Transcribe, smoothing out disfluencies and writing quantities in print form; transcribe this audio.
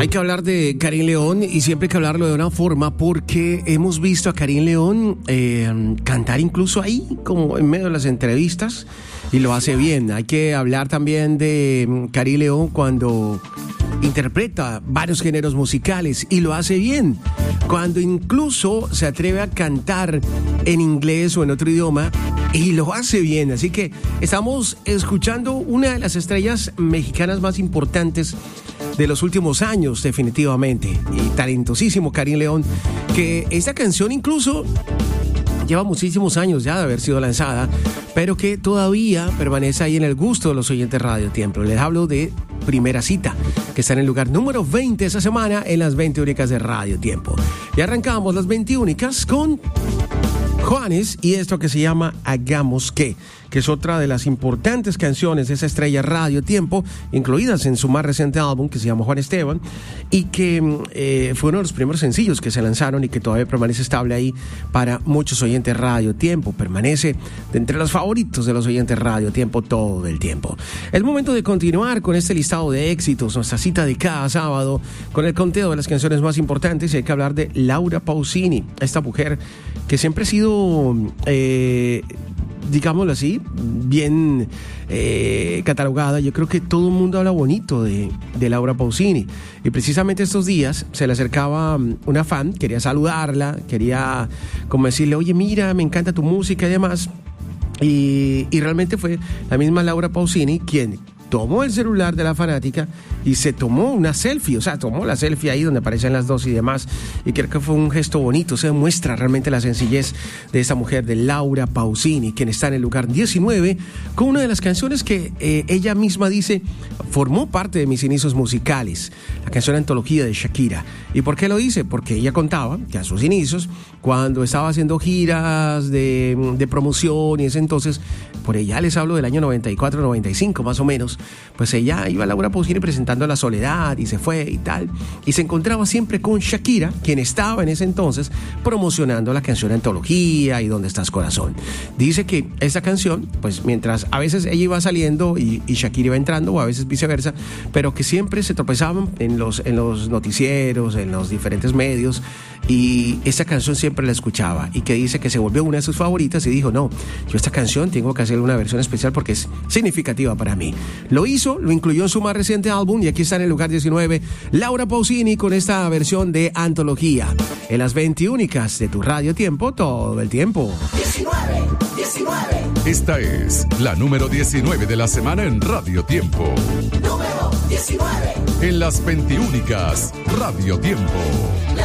Hay que hablar de Karim León y siempre hay que hablarlo de una forma porque hemos visto a Karim León cantar incluso ahí como en medio de las entrevistas y lo hace bien. Hay que hablar también de Karim León cuando interpreta varios géneros musicales y lo hace bien. Cuando incluso se atreve a cantar en inglés o en otro idioma y lo hace bien. Así que estamos escuchando una de las estrellas mexicanas más importantes de los últimos años, definitivamente, y talentosísimo Karim León, que esta canción incluso lleva muchísimos años ya de haber sido lanzada, pero que todavía permanece ahí en el gusto de los oyentes Radio Tiempo. Les hablo de Primera Cita, que está en el lugar número 20 esa semana en las 20 únicas de Radio Tiempo. Y arrancamos las 20 únicas con Juanes y esto que se llama Hagamos que es otra de las importantes canciones de esa estrella Radio Tiempo, incluidas en su más reciente álbum que se llama Juan Esteban, y que fue uno de los primeros sencillos que se lanzaron y que todavía permanece estable ahí para muchos oyentes Radio Tiempo. Permanece de entre los favoritos de los oyentes Radio Tiempo todo el tiempo. Es momento de continuar con este listado de éxitos, nuestra cita de cada sábado, con el conteo de las canciones más importantes, y hay que hablar de Laura Pausini, esta mujer que siempre ha sido digámoslo así, bien catalogada. Yo creo que todo el mundo habla bonito de Laura Pausini. Y precisamente estos días se le acercaba una fan, quería saludarla, quería como decirle, oye, mira, me encanta tu música y demás. Y realmente fue la misma Laura Pausini quien tomó el celular de la fanática y se tomó una selfie, o sea, tomó la selfie ahí donde aparecen las dos y demás, y creo que fue un gesto bonito. Se demuestra realmente la sencillez de esa mujer, de Laura Pausini, quien está en el lugar 19 con una de las canciones que ella misma dice formó parte de mis inicios musicales, la canción Antología de Shakira. ¿Y por qué lo dice? Porque ella contaba que a sus inicios, cuando estaba haciendo giras de promoción y ese entonces, por ella les hablo del año 94, 95 más o menos, pues ella iba a Laura Pausini presentando La Soledad y se fue y tal, y se encontraba siempre con Shakira, quien estaba en ese entonces promocionando la canción Antología y ¿Dónde estás, corazón? Dice que esa canción, pues mientras a veces ella iba saliendo y Shakira iba entrando, o a veces viceversa, pero que siempre se tropezaban en los noticieros, en los diferentes medios, y esa canción siempre la escuchaba, y que dice que se volvió una de sus favoritas y dijo, no, yo esta canción tengo que hacer una versión especial porque es significativa para mí. Lo hizo, lo incluyó en su más reciente álbum y aquí está en el lugar 19 Laura Pausini con esta versión de Antología en las 20 únicas de tu Radio Tiempo todo el tiempo. 19. Esta es la número 19 de la semana en Radio Tiempo. Número 19. En las 20 únicas Radio Tiempo.